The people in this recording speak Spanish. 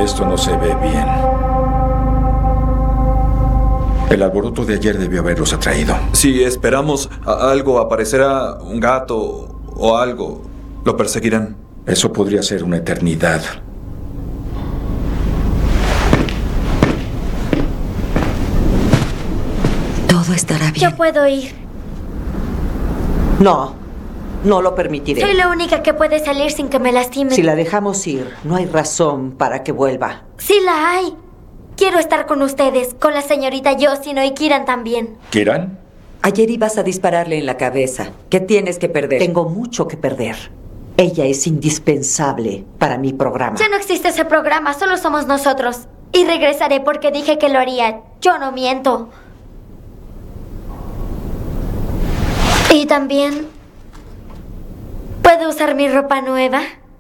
Esto no se ve bien. El alboroto de ayer debió haberlos atraído. Si esperamos algo, aparecerá un gato o algo. Lo perseguirán. Eso podría ser una eternidad. Todo estará bien. Yo puedo ir. No, no lo permitiré. Soy la única que puede salir sin que me lastimen. Si la dejamos ir, no hay razón para que vuelva. Sí la hay. Quiero estar con ustedes, con la señorita Yoshino y Kiran también. ¿Kiran? Ayer ibas a dispararle en la cabeza. ¿Qué tienes que perder? Tengo mucho que perder. Ella es indispensable para mi programa. Ya no existe ese programa, solo somos nosotros. Y regresaré porque dije que lo haría. Yo no miento. Y también... ¿puedo usar mi ropa nueva?